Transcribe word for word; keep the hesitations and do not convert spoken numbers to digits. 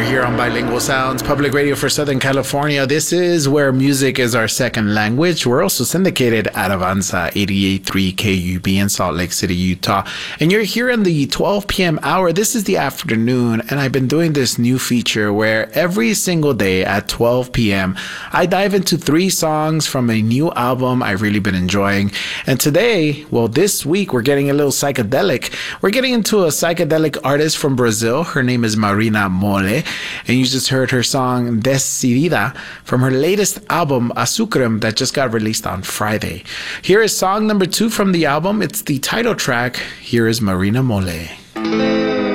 here on Bilingual Sounds, public radio for Southern California. This is where music is our second language. We're also syndicated at Avanza eighty-eight point three K U B in Salt Lake City, Utah. And you're here in the twelve p.m. hour. This is the afternoon, and I've been doing this new feature where every single day at twelve p.m. I dive into three songs from a new album I've really been enjoying. And today, well, this week, we're getting a little psychedelic. We're getting into a psychedelic artist from Brazil. Her name is Marina Mole, and you just heard her song Decidida from her latest album Azucrem that just got released on Friday. Here is song number two from the album. It's the title track. Here is Marina Mole.